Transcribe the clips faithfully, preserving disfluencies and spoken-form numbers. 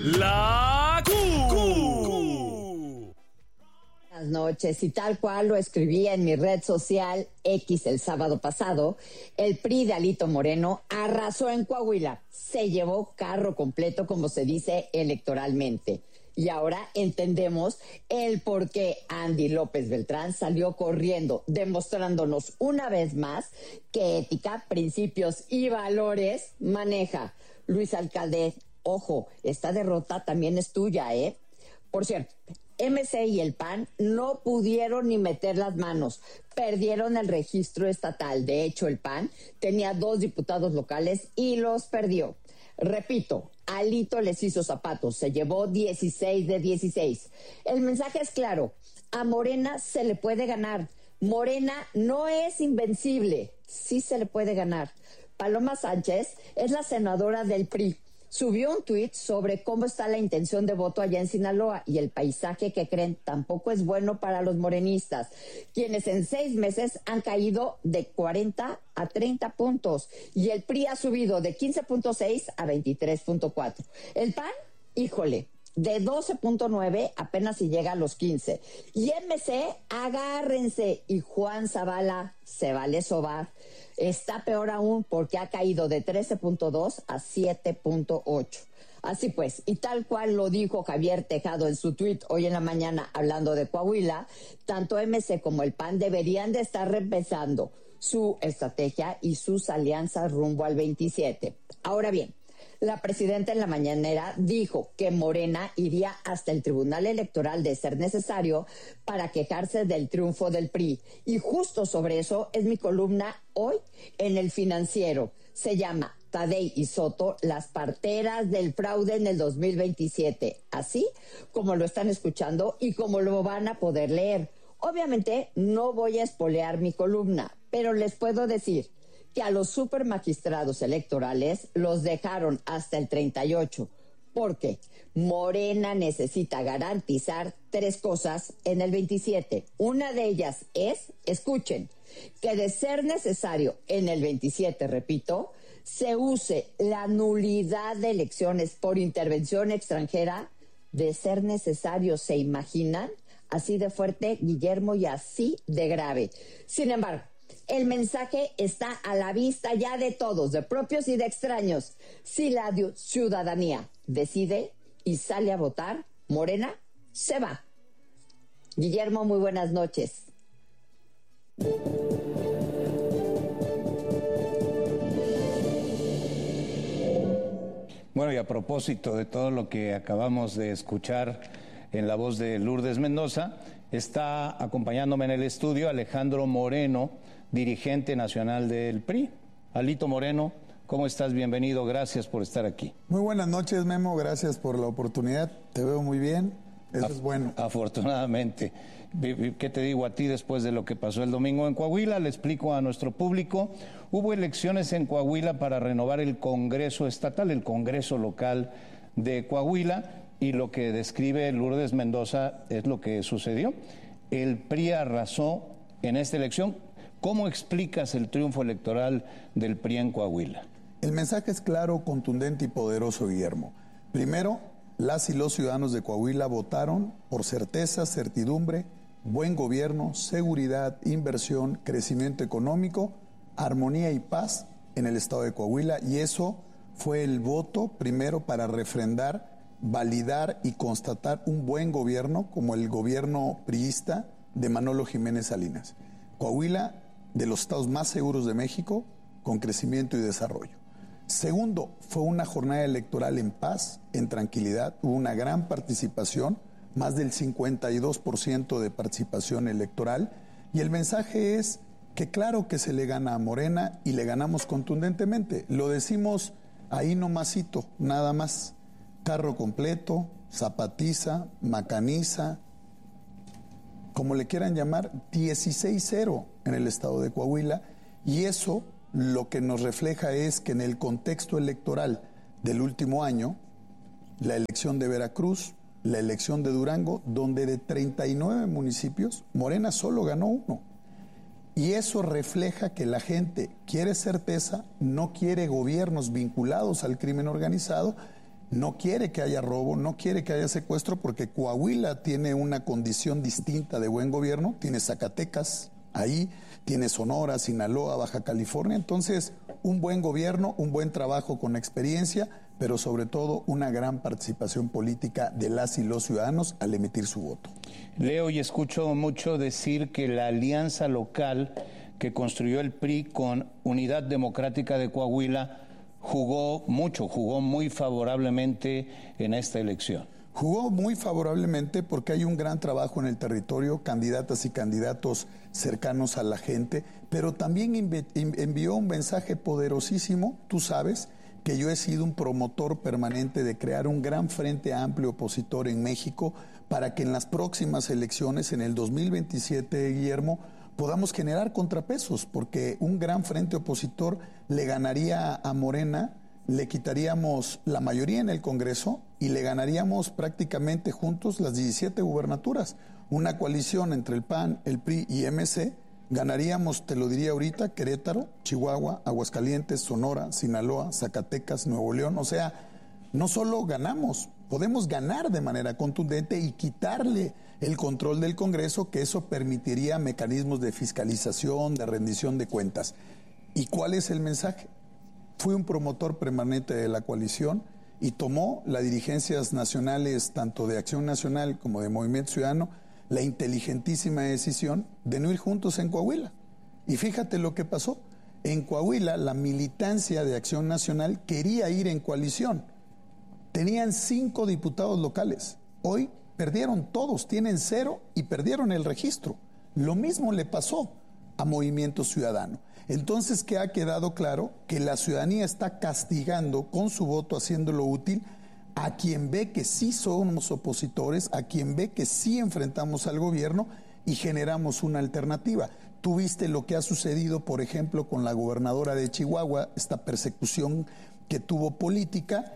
La Q. Buenas noches, y tal cual lo escribí en mi red social X el sábado pasado, el P R I de Alito Moreno arrasó en Coahuila, se llevó carro completo, como se dice electoralmente. Y ahora entendemos el por qué Andy López Beltrán salió corriendo, demostrándonos una vez más qué ética, principios y valores maneja. Luis Alcalde, ojo, esta derrota también es tuya, ¿eh? Por cierto, M C y el P A N no pudieron ni meter las manos, perdieron el registro estatal. De hecho, el P A N tenía dos diputados locales y los perdió. Repito, Alito les hizo zapatos, se llevó dieciséis de dieciséis. El mensaje es claro, a Morena se le puede ganar. Morena no es invencible, sí se le puede ganar. Paloma Sánchez es la senadora del P R I. Subió un tuit sobre cómo está la intención de voto allá en Sinaloa y el paisaje que creen tampoco es bueno para los morenistas, quienes en seis meses han caído de cuarenta a treinta puntos y el P R I ha subido de quince punto seis a veintitrés punto cuatro. El P A N, híjole, de doce punto nueve apenas si llega a los quince. Y M C, agárrense, y Juan Zavala se vale sobar. Está peor aún porque ha caído de trece punto dos a siete punto ocho. Así pues, y tal cual lo dijo Javier Tejado en su tuit hoy en la mañana hablando de Coahuila, tanto M C como el P A N deberían de estar repensando su estrategia y sus alianzas rumbo al veintisiete. Ahora bien, la presidenta en la mañanera dijo que Morena iría hasta el Tribunal Electoral de ser necesario para quejarse del triunfo del P R I. Y justo sobre eso es mi columna hoy en El Financiero. Se llama Tadei y Soto, las parteras del fraude en el dos mil veintisiete. Así como lo están escuchando y como lo van a poder leer. Obviamente no voy a espolear mi columna, pero les puedo decir que a los supermagistrados electorales los dejaron hasta el treinta y ocho, porque Morena necesita garantizar tres cosas en el veintisiete. Una de ellas es, escuchen, que de ser necesario en el veintisiete, repito, se use la nulidad de elecciones por intervención extranjera. De ser necesario, ¿se imaginan? Así de fuerte, Guillermo, y así de grave. Sin embargo, el mensaje está a la vista ya de todos, de propios y de extraños. Si la ciudadanía decide y sale a votar, Morena se va. Guillermo, muy buenas noches. Bueno, y a propósito de todo lo que acabamos de escuchar en la voz de Lourdes Mendoza, está acompañándome en el estudio Alejandro Moreno, dirigente nacional del P R I. Alito Moreno, ¿cómo estás? Bienvenido, gracias por estar aquí. Muy buenas noches, Memo, gracias por la oportunidad, te veo muy bien, eso Af- es bueno. Afortunadamente. ¿Qué te digo a ti después de lo que pasó el domingo en Coahuila? Le explico a nuestro público. Hubo elecciones en Coahuila para renovar el Congreso Estatal, el Congreso Local de Coahuila, y lo que describe Lourdes Mendoza es lo que sucedió. El P R I arrasó en esta elección. ¿Cómo explicas el triunfo electoral del P R I en Coahuila? El mensaje es claro, contundente y poderoso, Guillermo. Primero, las y los ciudadanos de Coahuila votaron por certeza, certidumbre, buen gobierno, seguridad, inversión, crecimiento económico, armonía y paz en el estado de Coahuila, y eso fue el voto primero para refrendar, validar y constatar un buen gobierno como el gobierno priista de Manolo Jiménez Salinas. Coahuila, de los estados más seguros de México, con crecimiento y desarrollo. Segundo, fue una jornada electoral en paz, en tranquilidad, hubo una gran participación, más del cincuenta y dos por ciento de participación electoral, y el mensaje es que claro que se le gana a Morena y le ganamos contundentemente. Lo decimos ahí nomasito, nada más. Carro completo, zapatiza, macaniza, como le quieran llamar, dieciséis cero en el estado de Coahuila, y eso lo que nos refleja es que en el contexto electoral del último año, la elección de Veracruz, la elección de Durango, donde de treinta y nueve municipios, Morena solo ganó uno. Y eso refleja que la gente quiere certeza, no quiere gobiernos vinculados al crimen organizado, no quiere que haya robo, no quiere que haya secuestro, porque Coahuila tiene una condición distinta de buen gobierno, tiene Zacatecas ahí, tiene Sonora, Sinaloa, Baja California. Entonces, un buen gobierno, un buen trabajo con experiencia, pero sobre todo una gran participación política de las y los ciudadanos al emitir su voto. Leo y escucho mucho decir que la alianza local que construyó el P R I con Unidad Democrática de Coahuila jugó mucho, jugó muy favorablemente en esta elección. Jugó muy favorablemente porque hay un gran trabajo en el territorio, candidatas y candidatos cercanos a la gente, pero también envió un mensaje poderosísimo. Tú sabes que yo he sido un promotor permanente de crear un gran frente amplio opositor en México para que en las próximas elecciones, en el dos mil veintisiete, Guillermo, podamos generar contrapesos, porque un gran frente opositor le ganaría a Morena, le quitaríamos la mayoría en el Congreso y le ganaríamos prácticamente juntos las diecisiete gubernaturas. Una coalición entre el P A N, el P R I y M C, ganaríamos, te lo diría ahorita, Querétaro, Chihuahua, Aguascalientes, Sonora, Sinaloa, Zacatecas, Nuevo León. O sea, no solo ganamos, podemos ganar de manera contundente y quitarle el control del Congreso, que eso permitiría mecanismos de fiscalización, de rendición de cuentas. ¿Y cuál es el mensaje? Fui un promotor permanente de la coalición y tomó las dirigencias nacionales, tanto de Acción Nacional como de Movimiento Ciudadano, la inteligentísima decisión de no ir juntos en Coahuila. Y fíjate lo que pasó. En Coahuila, la militancia de Acción Nacional quería ir en coalición. Tenían cinco diputados locales. Hoy perdieron todos, tienen cero y perdieron el registro. Lo mismo le pasó a Movimiento Ciudadano. Entonces, ¿qué ha quedado claro? Que la ciudadanía está castigando con su voto, haciéndolo útil, a quien ve que sí somos opositores, a quien ve que sí enfrentamos al gobierno y generamos una alternativa. Tú viste lo que ha sucedido, por ejemplo, con la gobernadora de Chihuahua, esta persecución que tuvo política,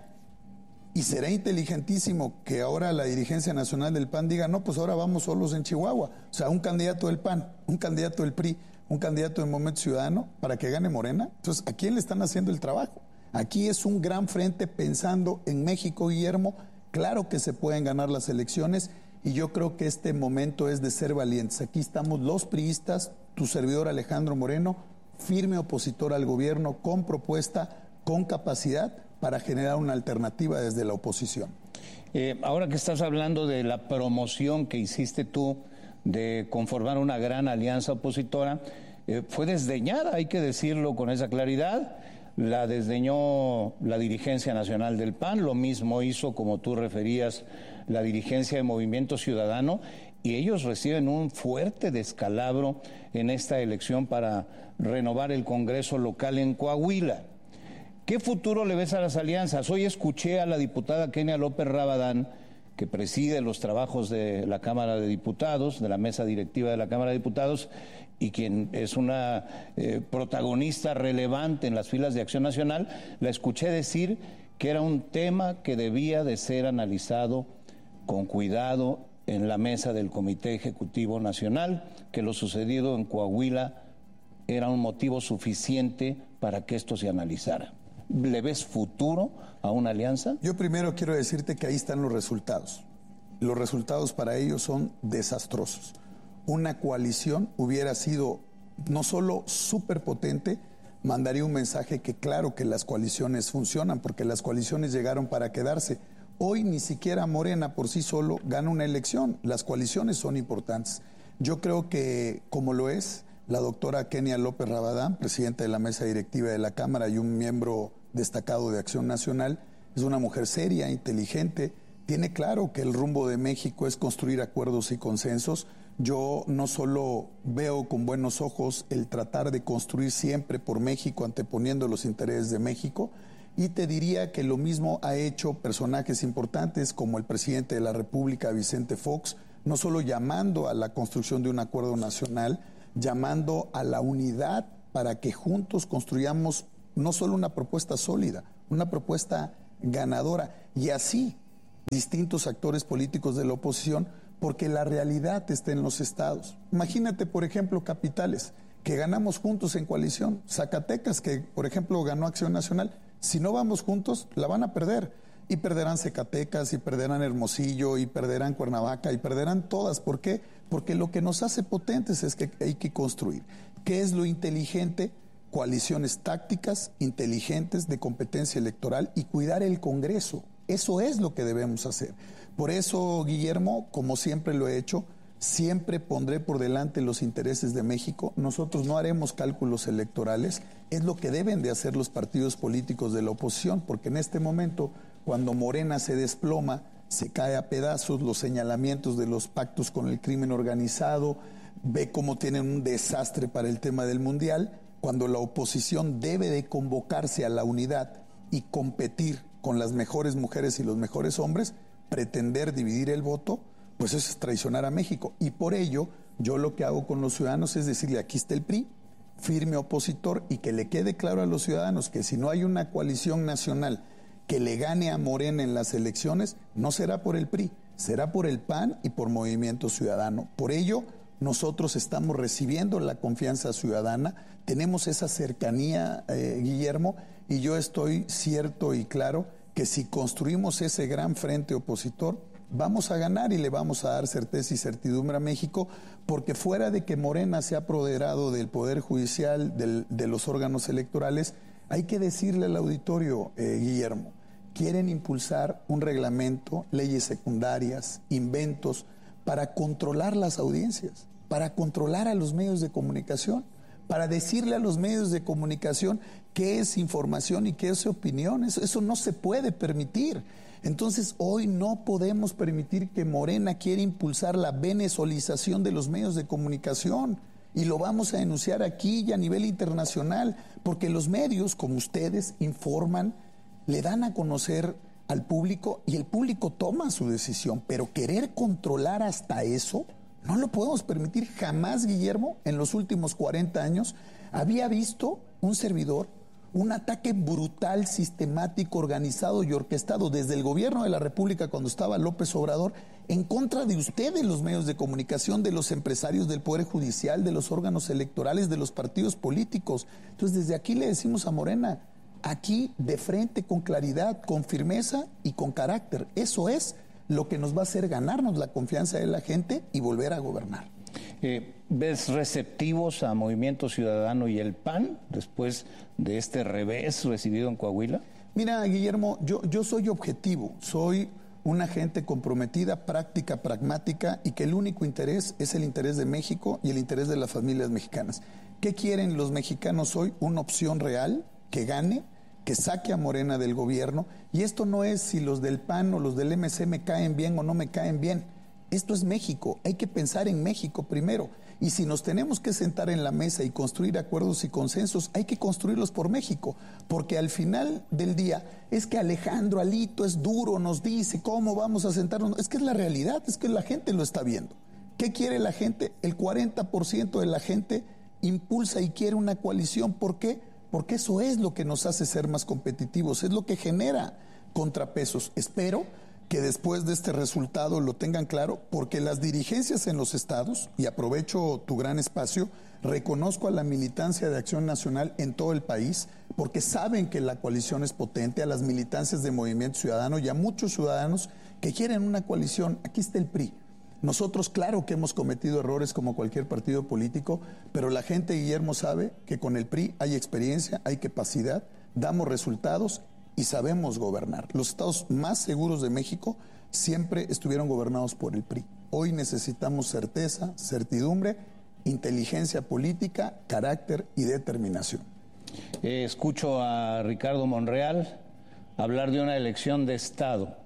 y será inteligentísimo que ahora la dirigencia nacional del P A N diga, no, pues ahora vamos solos en Chihuahua. O sea, un candidato del P A N, un candidato del P R I, un candidato del Movimiento Ciudadano para que gane Morena. Entonces, ¿a quién le están haciendo el trabajo? Aquí es un gran frente pensando en México, Guillermo. Claro que se pueden ganar las elecciones y yo creo que este momento es de ser valientes. Aquí estamos los priistas, tu servidor Alejandro Moreno, firme opositor al gobierno, con propuesta, con capacidad para generar una alternativa desde la oposición. Eh, ahora que estás hablando de la promoción que hiciste tú de conformar una gran alianza opositora, eh, fue desdeñada, hay que decirlo con esa claridad. La desdeñó la dirigencia nacional del P A N, lo mismo hizo, como tú referías, la dirigencia de Movimiento Ciudadano, y ellos reciben un fuerte descalabro en esta elección para renovar el Congreso local en Coahuila. ¿Qué futuro le ves a las alianzas? Hoy escuché a la diputada Kenia López Rabadán, que preside los trabajos de la Cámara de Diputados, de la mesa directiva de la Cámara de Diputados, y quien es una eh, protagonista relevante en las filas de Acción Nacional, la escuché decir que era un tema que debía de ser analizado con cuidado en la mesa del Comité Ejecutivo Nacional, que lo sucedido en Coahuila era un motivo suficiente para que esto se analizara. ¿Le ves futuro a una alianza? Yo primero quiero decirte que ahí están los resultados. Los resultados para ellos son desastrosos. Una coalición hubiera sido no solo súper potente, mandaría un mensaje que claro que las coaliciones funcionan, porque las coaliciones llegaron para quedarse. Hoy ni siquiera Morena por sí solo gana una elección. Las coaliciones son importantes. Yo creo que, como lo es la doctora Kenia López Rabadán, presidenta de la mesa directiva de la Cámara y un miembro destacado de Acción Nacional, es una mujer seria, inteligente, tiene claro que el rumbo de México es construir acuerdos y consensos. Yo no solo veo con buenos ojos el tratar de construir siempre por México, anteponiendo los intereses de México, y te diría que lo mismo ha hecho personajes importantes como el presidente de la República, Vicente Fox, no solo llamando a la construcción de un acuerdo nacional, llamando a la unidad para que juntos construyamos no solo una propuesta sólida, una propuesta ganadora, y así distintos actores políticos de la oposición, porque la realidad está en los estados. Imagínate, por ejemplo, capitales, que ganamos juntos en coalición. Zacatecas, que por ejemplo ganó Acción Nacional, si no vamos juntos, la van a perder. Y perderán Zacatecas, y perderán Hermosillo, y perderán Cuernavaca, y perderán todas. ¿Por qué? Porque lo que nos hace potentes es que hay que construir. ¿Qué es lo inteligente? Coaliciones tácticas, inteligentes, de competencia electoral, y cuidar el Congreso. Eso es lo que debemos hacer. Por eso, Guillermo, como siempre lo he hecho, siempre pondré por delante los intereses de México. Nosotros no haremos cálculos electorales. Es lo que deben de hacer los partidos políticos de la oposición, porque en este momento, cuando Morena se desploma, se cae a pedazos, los señalamientos de los pactos con el crimen organizado, ve cómo tienen un desastre para el tema del Mundial, cuando la oposición debe de convocarse a la unidad y competir con las mejores mujeres y los mejores hombres, pretender dividir el voto, pues eso es traicionar a México. Y por ello, yo lo que hago con los ciudadanos es decirle, aquí está el P R I, firme opositor, y que le quede claro a los ciudadanos que si no hay una coalición nacional que le gane a Morena en las elecciones, no será por el P R I, será por el P A N y por Movimiento Ciudadano. Por ello, nosotros estamos recibiendo la confianza ciudadana, tenemos esa cercanía, eh, Guillermo, y yo estoy cierto y claro que si construimos ese gran frente opositor, vamos a ganar y le vamos a dar certeza y certidumbre a México, porque fuera de que Morena se ha apoderado del Poder Judicial, del, de los órganos electorales, hay que decirle al auditorio, eh, Guillermo, quieren impulsar un reglamento, leyes secundarias, inventos, para controlar las audiencias, para controlar a los medios de comunicación, para decirle a los medios de comunicación qué es información y qué es opinión. Eso, eso no se puede permitir. Entonces, hoy no podemos permitir que Morena quiera impulsar la venezolización de los medios de comunicación. Y lo vamos a denunciar aquí y a nivel internacional, porque los medios, como ustedes, informan, le dan a conocer al público y el público toma su decisión, pero querer controlar hasta eso, no lo podemos permitir. Jamás, Guillermo, en los últimos cuarenta años, había visto un servidor un ataque brutal, sistemático, organizado y orquestado desde el gobierno de la República cuando estaba López Obrador, en contra de ustedes, los medios de comunicación, de los empresarios del Poder Judicial, de los órganos electorales, de los partidos políticos. Entonces, desde aquí le decimos a Morena, aquí de frente, con claridad, con firmeza y con carácter. Eso es lo que nos va a hacer ganarnos la confianza de la gente y volver a gobernar. Eh, ¿Ves receptivos a Movimiento Ciudadano y el P A N después de este revés recibido en Coahuila? Mira, Guillermo, yo, yo soy objetivo, soy una gente comprometida, práctica, pragmática, y que el único interés es el interés de México y el interés de las familias mexicanas. ¿Qué quieren los mexicanos hoy? Una opción real que gane, que saque a Morena del gobierno, y esto no es si los del P A N o los del M C me caen bien o no me caen bien. Esto es México, hay que pensar en México primero, y si nos tenemos que sentar en la mesa y construir acuerdos y consensos, hay que construirlos por México, porque al final del día es que Alejandro Alito es duro, nos dice cómo vamos a sentarnos, es que es la realidad, es que la gente lo está viendo. ¿Qué quiere la gente? El cuarenta por ciento de la gente impulsa y quiere una coalición. ¿Por qué? Porque eso es lo que nos hace ser más competitivos, es lo que genera contrapesos. Espero que después de este resultado lo tengan claro, porque las dirigencias en los estados, y aprovecho tu gran espacio, reconozco a la militancia de Acción Nacional en todo el país, porque saben que la coalición es potente, a las militancias de Movimiento Ciudadano y a muchos ciudadanos que quieren una coalición. Aquí está el P R I. Nosotros, claro que hemos cometido errores como cualquier partido político, pero la gente, Guillermo, sabe que con el P R I hay experiencia, hay capacidad, damos resultados y sabemos gobernar. Los estados más seguros de México siempre estuvieron gobernados por el P R I. Hoy necesitamos certeza, certidumbre, inteligencia política, carácter y determinación. Eh, escucho a Ricardo Monreal hablar de una elección de Estado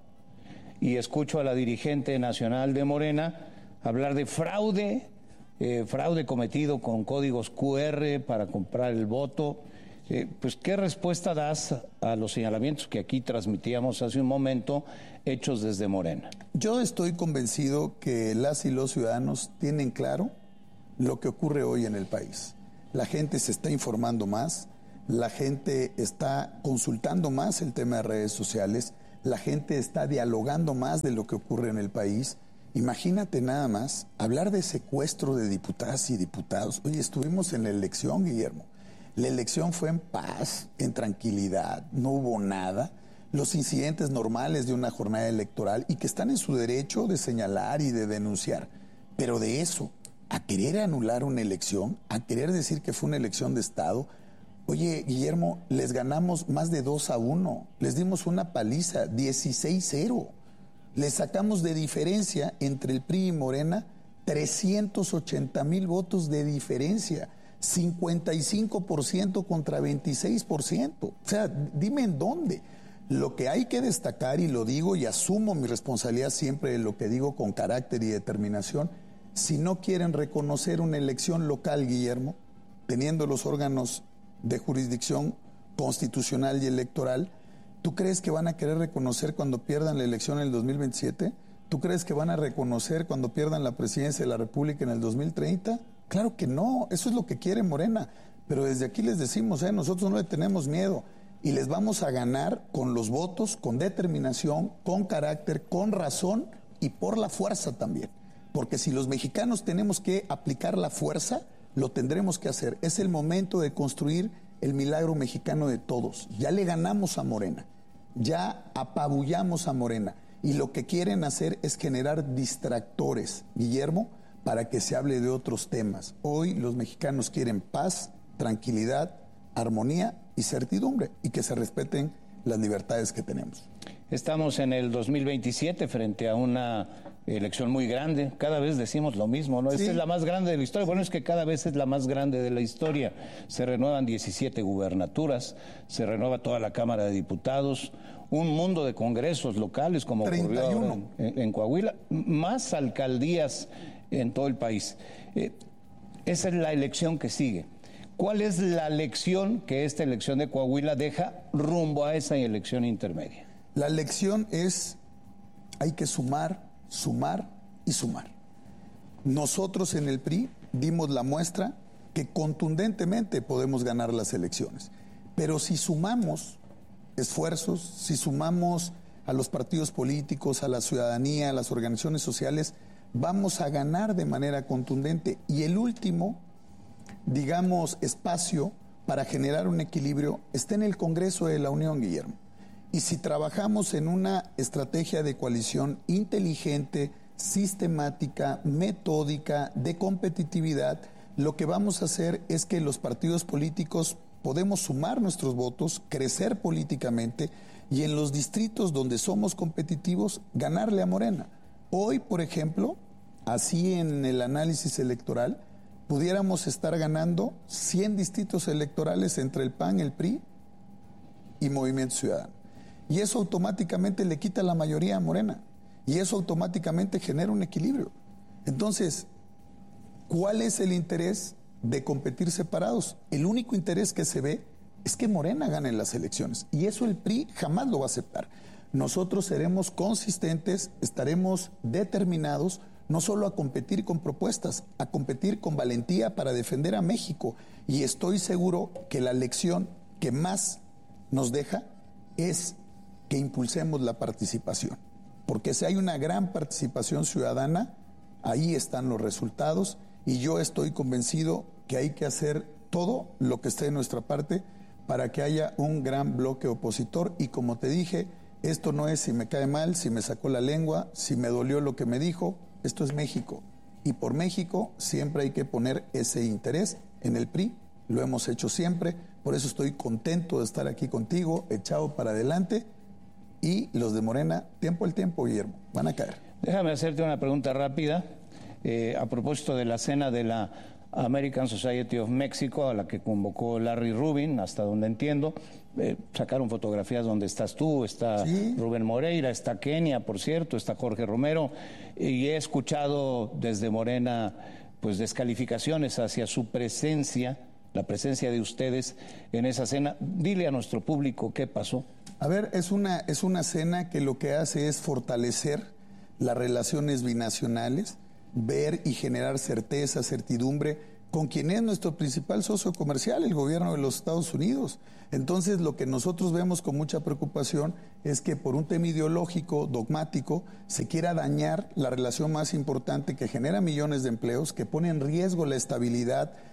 y escucho a la dirigente nacional de Morena hablar de fraude, eh, fraude cometido con códigos cu erre para comprar el voto. Eh, pues, ¿qué respuesta das a los señalamientos que aquí transmitíamos hace un momento, hechos desde Morena? Yo estoy convencido que las y los ciudadanos tienen claro lo que ocurre hoy en el país. La gente se está informando más, la gente está consultando más el tema de redes sociales, la gente está dialogando más de lo que ocurre en el país. Imagínate nada más, hablar de secuestro de diputadas y diputados. Oye, estuvimos en la elección, Guillermo. La elección fue en paz, en tranquilidad, no hubo nada. los incidentes normales de una jornada electoral y que están en su derecho de señalar y de denunciar. Pero de eso, a querer anular una elección, a querer decir que fue una elección de Estado, oye, Guillermo, les ganamos más de dos a uno, les dimos una paliza, dieciséis cero. Les sacamos de diferencia entre el P R I y Morena trescientos ochenta mil votos de diferencia, cincuenta y cinco por ciento contra veintiséis por ciento. O sea, dime en dónde. Lo que hay que destacar, y lo digo y asumo mi responsabilidad siempre de lo que digo con carácter y determinación, si no quieren reconocer una elección local, Guillermo, teniendo los órganos de jurisdicción constitucional y electoral, ¿tú crees que van a querer reconocer cuando pierdan la elección en el dos mil veintisiete? ¿Tú crees que van a reconocer cuando pierdan la presidencia de la República en el dos mil treinta? Claro que no, eso es lo que quiere Morena. Pero desde aquí les decimos, eh, nosotros no le tenemos miedo y les vamos a ganar con los votos, con determinación, con carácter, con razón y por la fuerza también. Porque si los mexicanos tenemos que aplicar la fuerza, lo tendremos que hacer. Es el momento de construir el milagro mexicano de todos. Ya le ganamos a Morena, ya apabullamos a Morena. Y lo que quieren hacer es generar distractores, Guillermo, para que se hable de otros temas. Hoy los mexicanos quieren paz, tranquilidad, armonía y certidumbre, y que se respeten las libertades que tenemos. Estamos en el dos mil veintisiete frente a una elección muy grande. Cada vez decimos lo mismo, ¿no? Sí. Esta es la más grande de la historia. Bueno, es que cada vez es la más grande de la historia. Se renuevan diecisiete gubernaturas, se renueva toda la Cámara de Diputados, un mundo de congresos locales como treinta y uno. Ocurrió en, en Coahuila, más alcaldías en todo el país. Eh, esa es la elección que sigue. ¿Cuál es la lección que esta elección de Coahuila deja rumbo a esa elección intermedia? La lección es, hay que sumar, sumar y sumar. Nosotros en el P R I dimos la muestra que contundentemente podemos ganar las elecciones. Pero si sumamos esfuerzos, si sumamos a los partidos políticos, a la ciudadanía, a las organizaciones sociales, vamos a ganar de manera contundente. Y el último, digamos, espacio para generar un equilibrio está en el Congreso de la Unión, Guillermo. Y si trabajamos en una estrategia de coalición inteligente, sistemática, metódica, de competitividad, lo que vamos a hacer es que los partidos políticos podemos sumar nuestros votos, crecer políticamente y en los distritos donde somos competitivos, ganarle a Morena. Hoy, por ejemplo, así en el análisis electoral, pudiéramos estar ganando cien distritos electorales entre el P A N, el P R I y Movimiento Ciudadano. Y eso automáticamente le quita la mayoría a Morena. Y eso automáticamente genera un equilibrio. Entonces, ¿cuál es el interés de competir separados? El único interés que se ve es que Morena gane las elecciones. Y eso el P R I jamás lo va a aceptar. Nosotros seremos consistentes, estaremos determinados no solo a competir con propuestas, a competir con valentía para defender a México. Y estoy seguro que la lección que más nos deja es que impulsemos la participación. Porque si hay una gran participación ciudadana, ahí están los resultados y yo estoy convencido que hay que hacer todo lo que esté de nuestra parte para que haya un gran bloque opositor y como te dije, esto no es si me cae mal, si me sacó la lengua, si me dolió lo que me dijo, esto es México y por México siempre hay que poner ese interés en el P R I, lo hemos hecho siempre, por eso estoy contento de estar aquí contigo, echado para adelante. Y los de Morena, tiempo al tiempo, Guillermo, van a caer. Déjame hacerte una pregunta rápida. Eh, a propósito de la cena de la American Society of Mexico, a la que convocó Larry Rubin, hasta donde entiendo, eh, sacaron fotografías donde estás tú, está sí. Rubén Moreira, está Kenia, por cierto, está Jorge Romero, y he escuchado desde Morena pues descalificaciones hacia su presencia, la presencia de ustedes en esa cena. Dile a nuestro público qué pasó. A ver, es una, es una cena que lo que hace es fortalecer las relaciones binacionales, ver y generar certeza, certidumbre con quien es nuestro principal socio comercial, el gobierno de los Estados Unidos. Entonces, lo que nosotros vemos con mucha preocupación es que por un tema ideológico, dogmático, se quiera dañar la relación más importante que genera millones de empleos, que pone en riesgo la estabilidad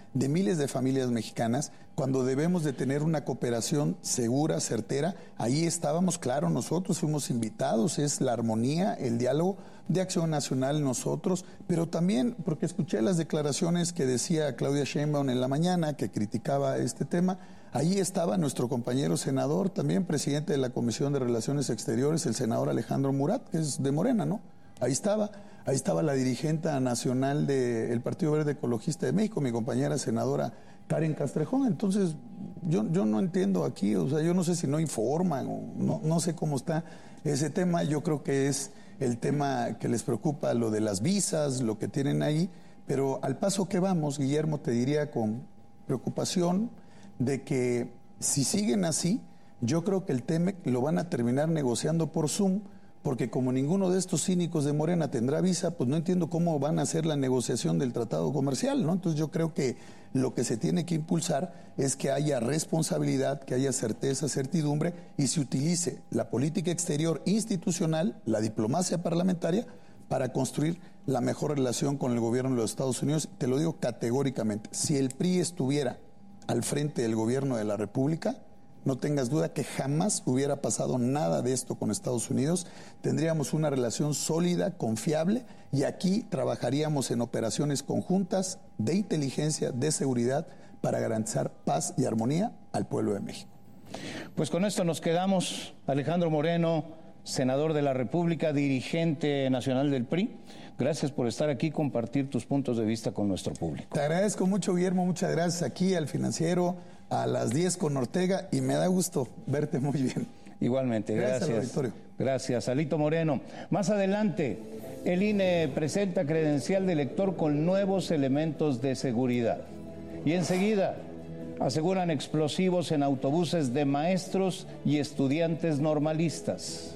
de miles de familias mexicanas, cuando debemos de tener una cooperación segura, certera. Ahí estábamos, claro, nosotros fuimos invitados, es la armonía, el diálogo de Acción Nacional nosotros, pero también porque escuché las declaraciones que decía Claudia Sheinbaum en la mañana, que criticaba este tema. Ahí estaba nuestro compañero senador, también presidente de la Comisión de Relaciones Exteriores, el senador Alejandro Murat, que es de Morena, ¿no? Ahí estaba, ahí estaba la dirigente nacional del Partido Verde Ecologista de México, mi compañera senadora Karen Castrejón. Entonces, yo, yo no entiendo aquí, o sea, yo no sé si no informan, o no, no sé cómo está ese tema. Yo creo que es el tema que les preocupa, lo de las visas, lo que tienen ahí, pero al paso que vamos, Guillermo, te diría con preocupación de que si siguen así, yo creo que el Temec lo van a terminar negociando por Zoom, porque como ninguno de estos cínicos de Morena tendrá visa, pues no entiendo cómo van a hacer la negociación del tratado comercial, ¿no? Entonces yo creo que lo que se tiene que impulsar es que haya responsabilidad, que haya certeza, certidumbre, y se utilice la política exterior institucional, la diplomacia parlamentaria, para construir la mejor relación con el gobierno de los Estados Unidos. Te lo digo categóricamente, si el P R I estuviera al frente del gobierno de la República, no tengas duda que jamás hubiera pasado nada de esto con Estados Unidos. Tendríamos una relación sólida, confiable, y aquí trabajaríamos en operaciones conjuntas de inteligencia, de seguridad, para garantizar paz y armonía al pueblo de México. Pues con esto nos quedamos. Alejandro Moreno, senador de la República, dirigente nacional del P R I. Gracias por estar aquí y compartir tus puntos de vista con nuestro público. Te agradezco mucho, Guillermo. Muchas gracias aquí al Financiero, a las diez con Ortega, y me da gusto verte muy bien. Igualmente, gracias. Gracias, al Gracias, Alito Moreno. Más adelante, el I N E presenta credencial de elector con nuevos elementos de seguridad. Y enseguida, aseguran explosivos en autobuses de maestros y estudiantes normalistas.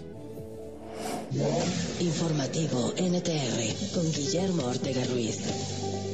Informativo N T R con Guillermo Ortega Ruiz.